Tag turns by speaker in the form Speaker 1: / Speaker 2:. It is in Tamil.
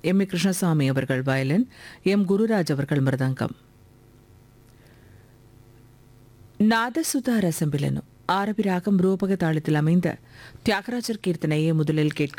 Speaker 1: எம் ஏ கிருஷ்ணசாமி அவர்கள் வயலின், எம் குருராஜ் அவர்கள் மிருதங்கம். நாதசுதா ரசம்பிலனு ஆரபி ராகம் ரூபக தாளத்தில் அமைந்த தியாகராஜர் கீர்த்தனையை முதலில் கேட்க